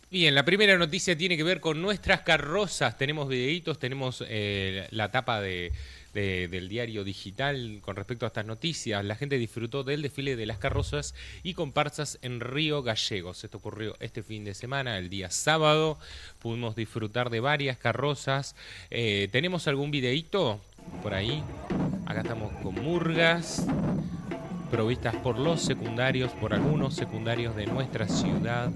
Bien, la primera noticia tiene que ver con nuestras carrozas. Tenemos videitos, tenemos la tapa del diario digital con respecto a estas noticias. La gente disfrutó del desfile de las carrozas y comparsas en Río Gallegos. Esto ocurrió este fin de semana, el día sábado. Pudimos disfrutar de varias carrozas. ¿Tenemos algún videíto por ahí? Acá estamos con murgas provistas por los secundarios, por algunos secundarios de nuestra ciudad.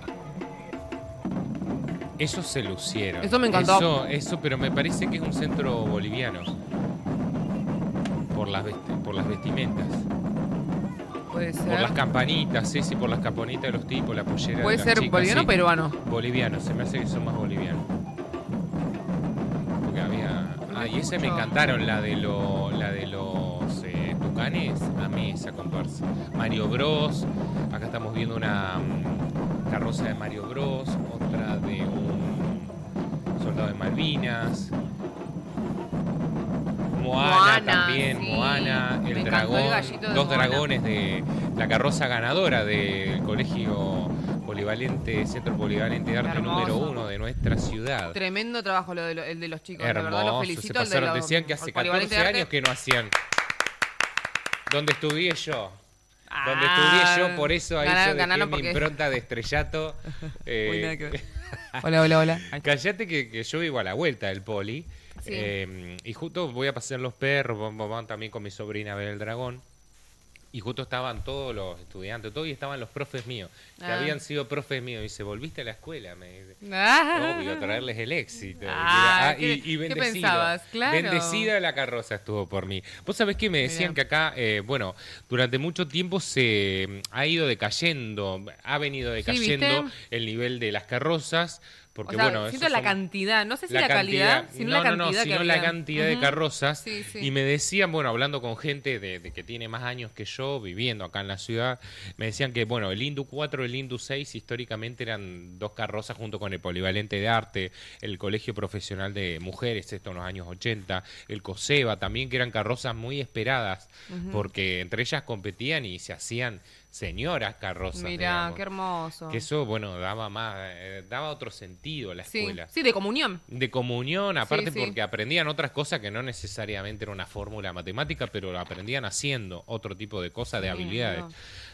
Eso se lucieron. Eso me encantó. Eso, pero me parece que es un centro boliviano. Por las vestimentas. Puede ser. Por las campanitas, sí, por las campanitas de los tipos, la pollera Puede de las ser chicas, boliviano o peruano. Boliviano, se me hace que son más bolivianos. Porque había... y ese me encantaron, la de los tucanes. Amé esa comparsa. Mario Bros. Acá estamos viendo una carroza de Mario Bros. Otra de un soldado de Malvinas. Moana también, sí. Moana, el dragón, dos dragones de la carroza ganadora del colegio polivalente, Centro Polivalente de Arte número 1 de nuestra ciudad. Tremendo trabajo el de los chicos, hermoso, la verdad los felicito. Se pasaron, decían que hace 14 años que no hacían. ¿Dónde estudié yo? Donde estudié yo, por eso ahí yo dejé mi impronta de estrellato. Hola. Callate que yo vivo a la vuelta del poli. Sí. Y justo voy a pasear los perros, vamos también con mi sobrina a ver el dragón. Y justo estaban todos los estudiantes, y estaban los profes míos, que habían sido profes míos. Y dice, ¿volviste a la escuela? Me dice, obvio, a traerles el éxito. Y bendecido. ¿Qué pensabas? Claro. Bendecida la carroza estuvo por mí. Vos sabés que me decían que acá, durante mucho tiempo se ha ido decayendo, ha venido decayendo el nivel de las carrozas. Porque, siento la cantidad, no sé si la calidad, sino la cantidad sino la cantidad de carrozas. Sí. Y me decían, hablando con gente de que tiene más años que yo, viviendo acá en la ciudad, me decían que, el Indu 4 y el Indu 6 históricamente eran dos carrozas junto con el Polivalente de Arte, el Colegio Profesional de Mujeres, esto en los años 80, el COSEBA también, que eran carrozas muy esperadas, porque entre ellas competían y se hacían señoras carrozas. Mirá, qué hermoso. Que eso, daba otro sentido a la escuela. Sí, de comunión. De comunión, aparte porque aprendían otras cosas que no necesariamente era una fórmula matemática, pero lo aprendían haciendo otro tipo de cosas, de habilidades.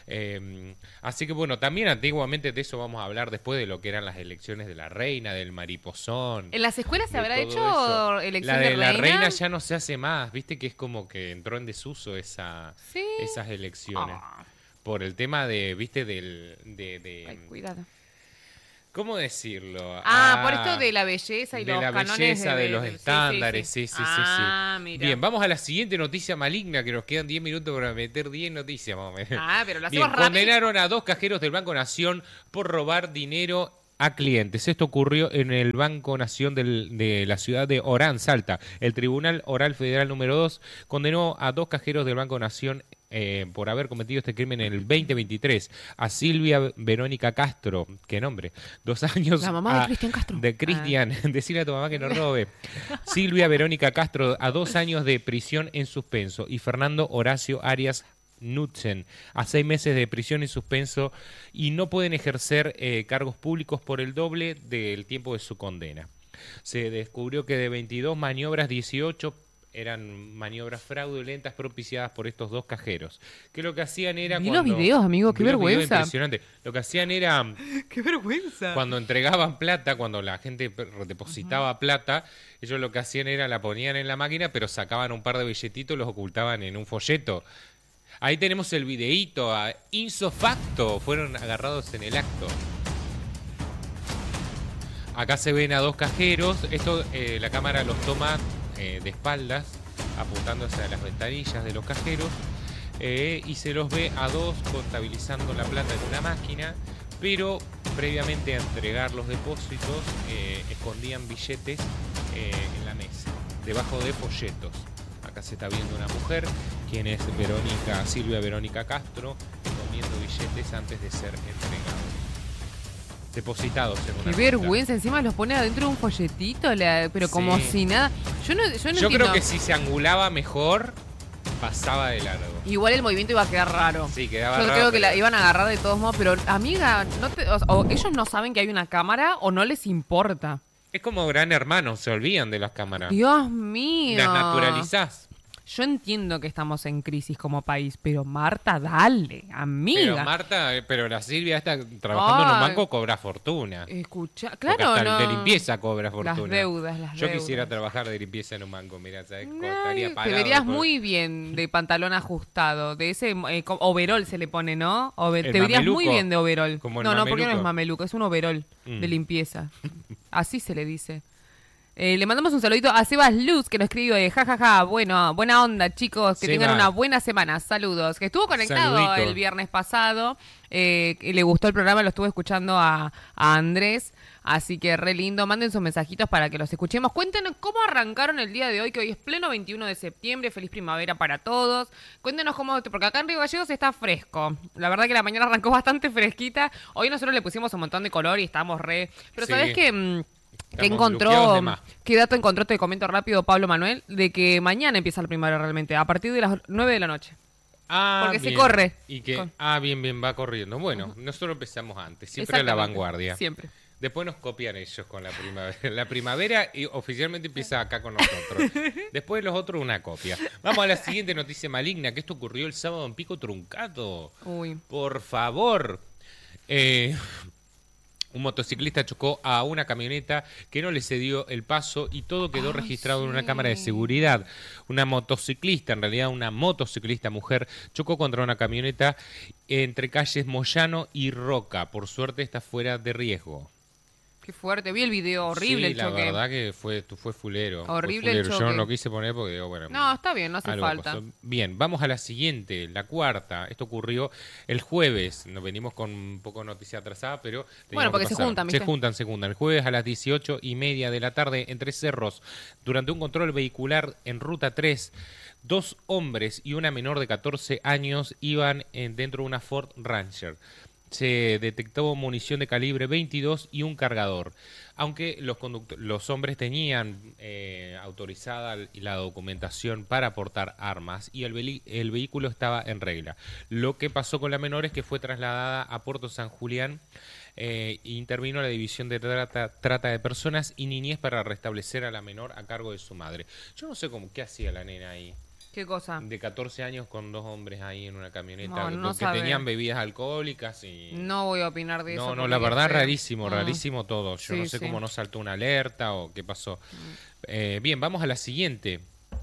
Así que también antiguamente de eso vamos a hablar después de lo que eran las elecciones de la reina, del mariposón. ¿En las escuelas se habrá hecho elección de reina? La reina ya no se hace más, viste que es como que entró en desuso esas elecciones. Por el tema de, viste, Ay, cuidado. ¿Cómo decirlo? Por esto de la belleza y los canones. De la belleza, de los estándares, sí. Mira. Bien, vamos a la siguiente noticia maligna, que nos quedan 10 minutos para meter 10 noticias, más o menos. Pero lo hacemos rápido. Condenaron a 2 cajeros del Banco Nación por robar dinero a clientes. Esto ocurrió en el Banco Nación de la ciudad de Orán, Salta. El Tribunal Oral Federal número 2 condenó a 2 cajeros del Banco Nación por haber cometido este crimen en el 2023. A Silvia Verónica Castro, qué nombre, 2 años. La mamá de Cristian Castro. De Cristian, decirle a tu mamá que no robe. Silvia Verónica Castro a 2 años de prisión en suspenso. Y Fernando Horacio Arias Knudsen a 6 meses de prisión en suspenso, y no pueden ejercer cargos públicos por el doble del tiempo de su condena. Se descubrió que de 22 maniobras, 18 eran maniobras fraudulentas propiciadas por estos 2 cajeros. Que lo que hacían era... Vi los videos, amigo, qué vergüenza. Impresionante. Lo que hacían era... ¡Qué vergüenza! Cuando entregaban plata, cuando la gente depositaba plata, ellos lo que hacían era la ponían en la máquina, pero sacaban un par de billetitos y los ocultaban en un folleto. Ahí tenemos el videíto, ipso facto, fueron agarrados en el acto. Acá se ven a 2 cajeros, esto la cámara los toma de espaldas, apuntando hacia las ventanillas de los cajeros, y se los ve a 2 contabilizando la plata en una máquina, pero previamente a entregar los depósitos escondían billetes en la mesa, debajo de folletos. Acá se está viendo una mujer, quien es Silvia Verónica Castro, escondiendo billetes antes de ser entregados. Depositados en una Qué vergüenza, encima los pone adentro de un folletito, pero como si nada. Yo no entiendo. Creo que si se angulaba mejor, pasaba de largo. Igual el movimiento iba a quedar raro. Sí, quedaba Yo raro. creo que la iban a agarrar de todos modos, pero amiga, o ellos no saben que hay una cámara o no les importa. Es como Gran Hermano, se olvidan de las cámaras. Dios mío. Las naturalizás. Yo entiendo que estamos en crisis como país, pero Marta, dale, amiga. Pero Marta, pero la Silvia está trabajando en un banco, cobra fortuna. Escucha, Porque claro, hasta no. de limpieza cobra fortuna. Las deudas. Yo quisiera trabajar de limpieza en un banco, mira, ¿sabes? Estaría Te parado verías después. muy bien de pantalón ajustado, de ese overol se le pone, ¿no? Te verías mameluco. muy bien de overol. Como el No, porque no mameluco. es mameluco, es un overol de limpieza. Así se le dice. Le mandamos un saludito a Sebas Luz, que nos escribe, jajaja, bueno, buena onda, chicos, que tengan una buena semana, saludos. Que estuvo conectado Saludito. el viernes pasado, y le gustó el programa, lo estuvo escuchando a Andrés, así que re lindo, manden sus mensajitos para que los escuchemos. Cuéntenos cómo arrancaron el día de hoy, que hoy es pleno 21 de septiembre, feliz primavera para todos. Cuéntenos cómo, porque acá en Río Gallegos está fresco, la verdad que la mañana arrancó bastante fresquita, hoy nosotros le pusimos un montón de color y estábamos re... Pero Sí. ¿sabés qué? ¿Qué Estamos luqueados encontró? de más. ¿Qué dato encontró? Te comento rápido, Pablo Manuel, de que mañana empieza la primavera realmente, a partir de las 9 de la noche. Porque se corre. Y que, bien, va corriendo. Bueno, nosotros empezamos antes, siempre a la Exactamente. vanguardia. Siempre. Después nos copian ellos con la primavera. La primavera oficialmente empieza acá con nosotros. Después los otros una copia. Vamos a la siguiente noticia maligna, que esto ocurrió el sábado en Pico Truncato. Uy. Por favor. Un motociclista chocó a una camioneta que no le cedió el paso y todo quedó registrado en una cámara de seguridad. Una motociclista, en realidad una motociclista mujer, chocó contra una camioneta entre calles Moyano y Roca. Por suerte está fuera de riesgo. Qué fuerte, vi el video, horrible Sí, el choque. la verdad que fue fulero. Horrible fue el fulero. choque. Yo no lo quise poner porque digo, bueno. No, está bien, no hace algo falta. pasó. Bien, vamos a la siguiente, la cuarta. Esto ocurrió el jueves. Nos venimos con un poco de noticia atrasada, pero... Bueno, porque se juntan, ¿viste? Se juntan. El jueves a las 18:30 de la tarde en Tres Cerros, durante un control vehicular en Ruta 3, 2 hombres y una menor de 14 años iban dentro de una Ford Ranger. Se detectó munición de calibre 22 y un cargador. Aunque los hombres tenían autorizada la documentación para portar armas y el vehículo estaba en regla. Lo que pasó con la menor es que fue trasladada a Puerto San Julián e intervino la División de Trata de Personas y Niñez para restablecer a la menor a cargo de su madre. Yo no sé qué hacía la nena ahí. ¿Qué cosa? De 14 años con 2 hombres ahí en una camioneta No que sabe. tenían bebidas alcohólicas y... No voy a opinar de eso. No, porque la verdad es feo. rarísimo todo. Yo Sí, no sé sí. cómo no saltó una alerta o qué pasó. Bien, vamos a la siguiente.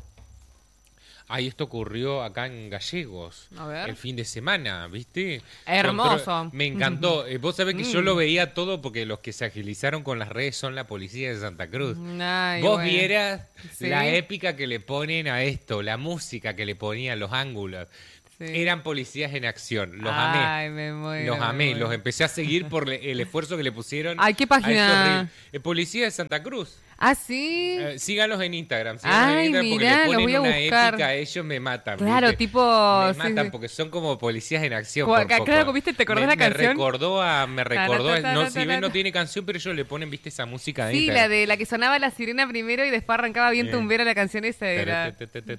Esto ocurrió acá en Gallegos. A ver. El fin de semana, ¿viste? Hermoso. Me encantó. Vos sabés que yo lo veía todo porque los que se agilizaron con las redes son la policía de Santa Cruz. Ay, Vos bueno. vieras Sí. la épica que le ponen a esto, la música que le ponían, los ángulos. Sí. Eran policías en acción. Los amé. Ay, me muero. Los amé, me muero. los empecé a seguir por el esfuerzo que le pusieron. Ay, ¿qué a este página? horrible- Policía de Santa Cruz. Ah, sí. Síganos en Instagram. Ay, Porque mirá, le los ponen voy a una buscar. épica, ellos me matan. Claro, ¿viste? tipo, Me sí, matan sí. porque son como policías en acción. Como por acá, poco. claro, ¿viste? ¿Te acordás la canción? Me recordó no, si bien no ta. tiene canción, pero ellos le ponen, viste, esa música de Sí, Instagram. la de la que sonaba la sirena primero y después arrancaba bien tumbera la canción esa era.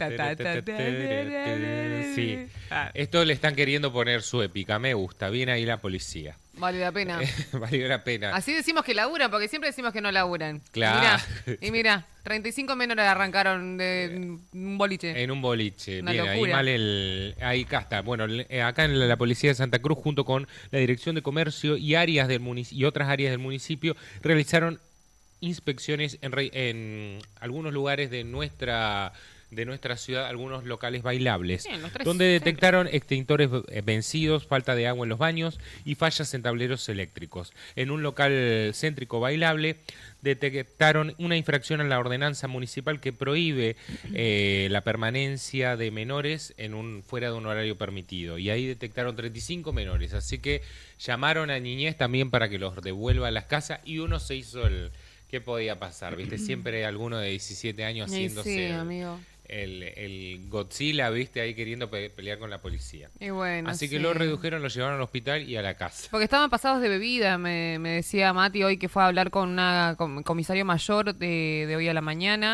Sí. Ah, Esto le están queriendo poner su épica. Me gusta. Bien ahí la policía. vale la pena. Valió la pena. Así decimos que laburan, porque siempre decimos que no laburan. Claro. Y mira, 35 menores arrancaron de un boliche. En un boliche. Una Bien, ahí locura. mal ahí acá está. Bueno, acá en la policía de Santa Cruz, junto con la Dirección de Comercio y áreas del y otras áreas del municipio, realizaron inspecciones en algunos lugares de nuestra ciudad, algunos locales bailables, Bien, los tres donde centros. detectaron extintores vencidos, falta de agua en los baños y fallas en tableros eléctricos. En un local céntrico bailable detectaron una infracción a la ordenanza municipal que prohíbe la permanencia de menores fuera de un horario permitido. Y ahí detectaron 35 menores. Así que llamaron a Niñez también para que los devuelva a las casas y uno se hizo ¿qué podía pasar? ¿Viste? Siempre alguno de 17 años Ay, haciéndose sí, amigo. el Godzilla, ¿viste? Ahí queriendo pelear con la policía. Y bueno, Así que sí. lo redujeron, lo llevaron al hospital y a la casa. Porque estaban pasados de bebida, me decía Mati hoy que fue a hablar con una comisario mayor de hoy a la mañana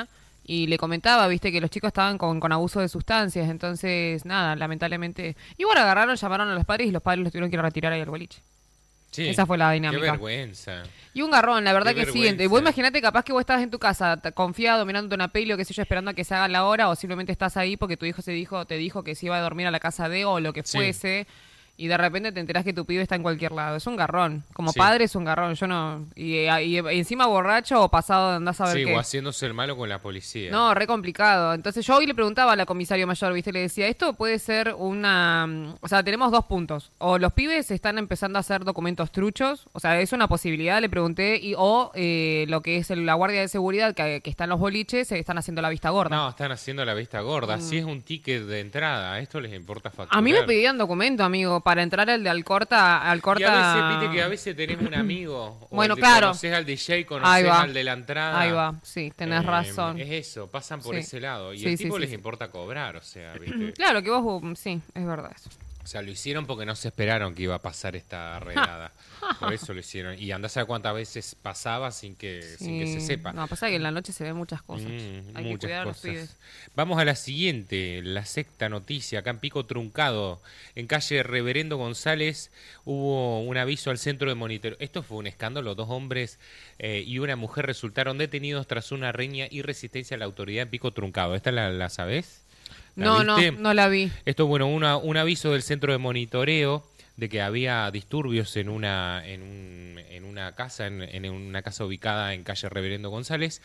y le comentaba, viste, que los chicos estaban con abuso de sustancias, entonces, nada, lamentablemente. Y bueno, agarraron, llamaron a los padres y los padres los tuvieron que ir a retirar ahí al boliche. Sí, Esa fue la qué dinámica. vergüenza. Y un garrón, la verdad Qué que sí. vergüenza. Vos imaginate, capaz que vos estabas en tu casa confiado, mirando una peli o qué sé yo, esperando a que se haga la hora, o simplemente estás ahí porque tu hijo te dijo que se iba a dormir a la casa de o lo que Sí. fuese, y de repente te enterás que tu pibe está en cualquier lado. Es un garrón. Como Sí. padre es un garrón. Yo no... Y encima borracho o pasado, andás a ver Sí, qué. o haciéndose el malo con la policía. No, re complicado. Entonces yo hoy le preguntaba a la comisario mayor, ¿viste? Le decía, esto puede ser una... O sea, tenemos dos puntos. O los pibes están empezando a hacer documentos truchos, o sea, es una posibilidad, le pregunté, o lo que es la guardia de seguridad que está en los boliches, se están haciendo la vista gorda. No, están haciendo la vista gorda. Si es un ticket de entrada, a esto les importa facturar. A mí me pedían documento, amigo, para entrar al de Alcorta. Y a veces, viste que a veces tenés un amigo. O Bueno, el claro. Conocés al DJ, Ahí conocés va. al de la entrada. Ahí va, sí, tenés razón. Es eso, pasan por Sí. ese lado. Y Sí, el sí, tipo sí, les sí. importa cobrar, o sea, viste. Claro, que vos, sí, es verdad eso. O sea, lo hicieron porque no se esperaron que iba a pasar esta redada. Por eso lo hicieron. Y andás a ver cuántas veces pasaba sin que se sepa. No, pasa que en la noche se ven muchas cosas. Hay que Muchas cuidar a los cosas. pibes. Vamos a la siguiente, la sexta noticia. Acá en Pico Truncado, en calle Reverendo González, hubo un aviso al centro de monitoreo. Esto fue un escándalo. 2 hombres y una mujer resultaron detenidos tras una riña y resistencia a la autoridad en Pico Truncado. ¿Esta la sabés? ¿La No, viste? no la vi. Esto, bueno, un aviso del centro de monitoreo de que había disturbios en una casa, en una casa ubicada en calle Reverendo González.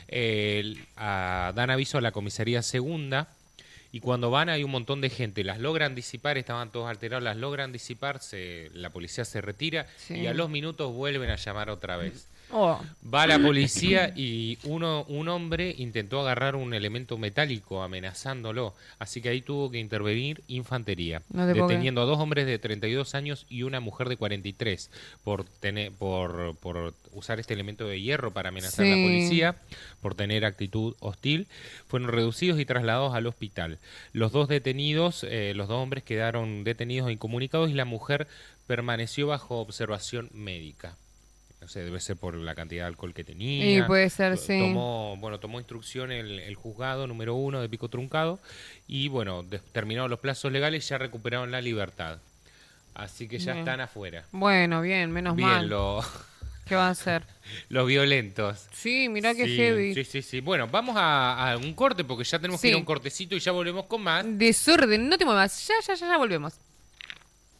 Dan aviso a la comisaría segunda y cuando van hay un montón de gente. Las logran disipar, estaban todos alterados, las logran disipar, la policía se retira Sí. y a los minutos vuelven a llamar otra vez. Oh, Va la policía y un hombre intentó agarrar un elemento metálico amenazándolo, así que ahí tuvo que intervenir infantería, No te puedo deteniendo a 2 hombres de 32 años y una mujer de 43 por usar este elemento de hierro para amenazar a la Sí. policía, por tener actitud hostil. Fueron reducidos y trasladados al hospital. Los 2 detenidos, los 2 hombres quedaron detenidos e incomunicados y la mujer permaneció bajo observación médica. No sé, debe ser por la cantidad de alcohol que tenía. Sí, puede ser, sí. Tomó instrucción el juzgado número 1 de Pico Truncado y bueno, terminados los plazos legales ya recuperaron la libertad. Así que ya Bien. están afuera. bueno, bien, menos Bien, mal. ¿Qué va a hacer? los violentos. Sí, mirá qué Sí, heavy. sí. Bueno, vamos a un corte porque ya tenemos que Sí. ir a un cortecito y ya volvemos con más. Desorden, no te muevas. Ya volvemos.